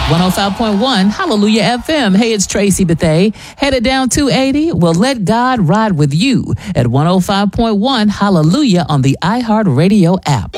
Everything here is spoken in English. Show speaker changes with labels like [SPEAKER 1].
[SPEAKER 1] 105.1 Hallelujah FM. Hey, it's Tracy Bethea. Headed down 280? Well, let God ride with you at 105.1 Hallelujah on the iHeartRadio app.